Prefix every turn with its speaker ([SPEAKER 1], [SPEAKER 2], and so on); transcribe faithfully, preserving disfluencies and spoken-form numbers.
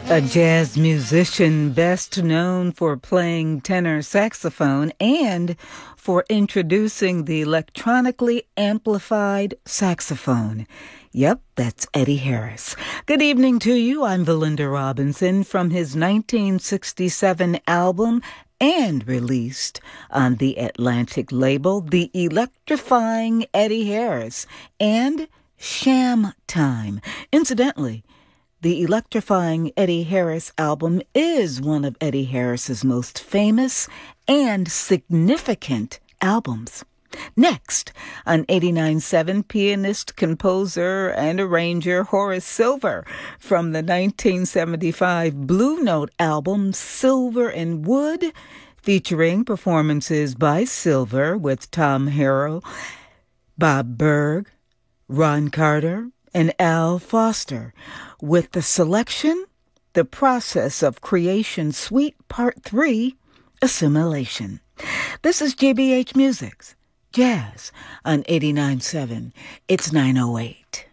[SPEAKER 1] A jazz musician best known for playing tenor saxophone and for introducing the electronically amplified saxophone. Yep, that's Eddie Harris. Good evening to you. I'm Valinda Robinson from his nineteen sixty-seven album and released on the Atlantic label, The Electrifying Eddie Harris and Sham Time. Incidentally, the Electrifying Eddie Harris album is one of Eddie Harris's most famous and significant albums. Next, on eighty-nine point seven, pianist, composer, and arranger Horace Silver from the nineteen seventy-five Blue Note album Silver and Wood, featuring performances by Silver with Tom Harrell, Bob Berg, Ron Carter, and Al Foster, with the selection, The Process of Creation Suite Part three, Assimilation. This is G B H Music's Jazz on eighty-nine point seven. It's nine oh eight.